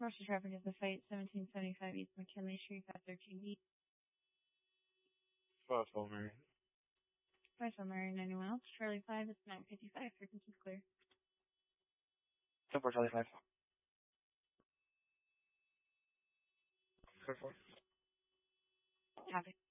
Commercial traffic is the fight, 1775 East McKinley Street, 513B. 5 Mary. 5 Mary, anyone else? Charlie 5, it's 955, frequency is clear. 10-4 Charlie 5. 4-4. Copy.